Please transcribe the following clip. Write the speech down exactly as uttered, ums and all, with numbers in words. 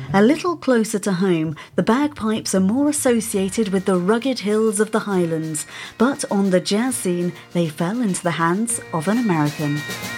A little closer to home, the bagpipes are more associated with the rugged hills of the Highlands, but on the jazz scene, they fell into the hands of an American.